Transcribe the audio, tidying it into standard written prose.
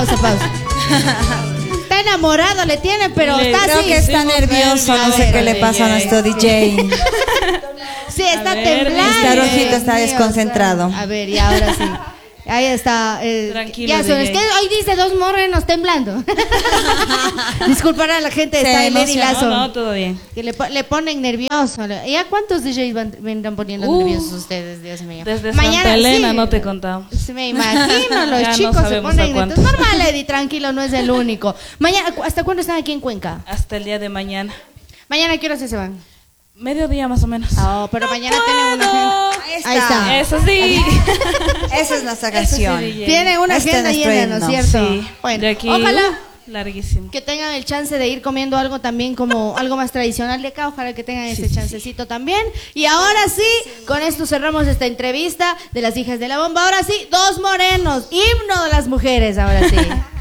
pausa. Está enamorado, le tiene, pero Le- está creo así. que está nervioso, no sé qué le pasa a nuestro DJ. Sí, está A ver, temblando. Está rojito, está Dios mío, desconcentrado. A ver, y ahora sí. Ahí está. Tranquilo, Ya son, es DJ. que hoy dice dos morenos temblando. Disculpar a la gente, Se está en Lady emocionó, Lazo. no, todo bien. Que le ponen nervioso. ¿Ya cuántos DJs vendrán poniendo nerviosos ustedes, Dios mío? Desde Santa Elena sí, no te contamos. sí, me imagino, los Ya no chicos se sabemos ponen. a cuántos. Entonces, normal, Eddie, tranquilo, no es el único. Mañana, ¿hasta cuándo están aquí en Cuenca? Hasta el día de mañana. Mañana, ¿a qué hora se van? Mediodía más o menos. Oh, pero mañana tienen una agenda. Ahí está. Eso sí. Esa es nuestra canción. Eso sí, DJ. Tienen una Este agenda es nuestro llena, ¿no es himno. cierto? Sí. Bueno, De aquí, ojalá larguísimo. que tengan el chance de ir comiendo algo también como algo más tradicional de acá, ojalá que tengan ese chancecito también. Y ahora sí, con esto cerramos esta entrevista de las hijas de la bomba. Ahora sí, dos morenos, himno de las mujeres, ahora sí.